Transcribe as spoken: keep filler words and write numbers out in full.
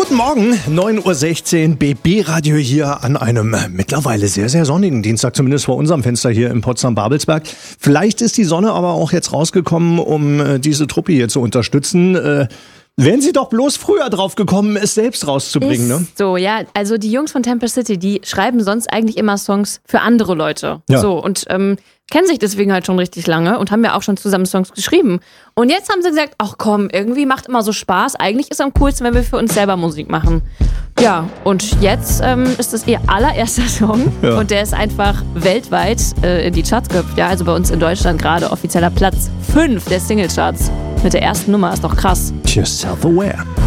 Guten Morgen, neun Uhr sechzehn, B B-Radio hier an einem mittlerweile sehr, sehr sonnigen Dienstag, zumindest vor unserem Fenster hier in Potsdam-Babelsberg. Vielleicht ist die Sonne aber auch jetzt rausgekommen, um diese Truppe hier zu unterstützen. Äh, wären Sie doch bloß früher drauf gekommen, es selbst rauszubringen, ist ne? So, ja, also die Jungs von Temple City, die schreiben sonst eigentlich immer Songs für andere Leute. Ja. So, und ähm, kennen sich deswegen halt schon richtig lange und haben ja auch schon zusammen Songs geschrieben. Und jetzt haben sie gesagt, ach komm, irgendwie macht immer so Spaß. Eigentlich ist es am coolsten, wenn wir für uns selber Musik machen. Ja, und jetzt ähm, ist das ihr allererster Song. Ja. Und der ist einfach weltweit äh, in die Charts gehüpft. Ja, also bei uns in Deutschland gerade offizieller Platz fünf der Singlecharts. Mit der ersten Nummer, ist doch krass. You're self-aware.